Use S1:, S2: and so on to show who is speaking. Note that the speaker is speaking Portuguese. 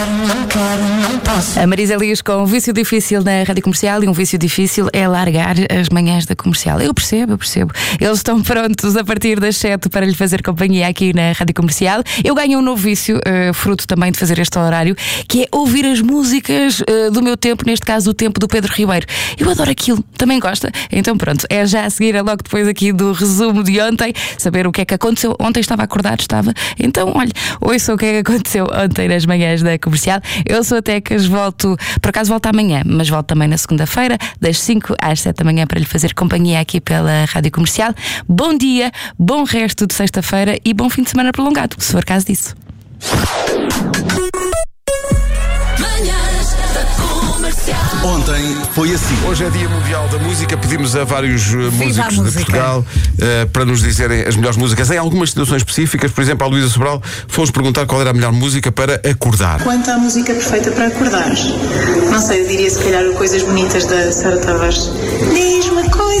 S1: A Marisa Liz com um vício difícil na Rádio Comercial, e um vício difícil é largar as manhãs da Comercial. Eu percebo. Eles estão prontos a partir das 7 para lhe fazer companhia aqui na Rádio Comercial. Eu ganho um novo vício, fruto também de fazer este horário, que é ouvir as músicas do meu tempo, neste caso o tempo do Pedro Ribeiro. Eu adoro aquilo, também gosta? Então pronto, é já a seguir, é logo depois aqui do resumo de ontem, saber o que é que aconteceu. Ontem estava acordado, estava. Então, olha, ouça o que é que aconteceu ontem nas manhãs da Comercial. Eu sou a Tecas, volto amanhã, mas volto também na segunda-feira, das 5 às 7 da manhã, para lhe fazer companhia aqui pela Rádio Comercial. Bom dia, bom resto de sexta-feira e bom fim de semana prolongado, se for caso disso.
S2: Ontem foi assim. Hoje é Dia Mundial da Música. Pedimos a vários músicos de Portugal para nos dizerem as melhores músicas em algumas situações específicas. Por exemplo, à Luísa Sobral fomos perguntar qual era a melhor música para acordar.
S3: Quanto à música perfeita para acordar, não sei, eu diria se calhar Coisas Bonitas da Sara Tavares. Diz-me coisas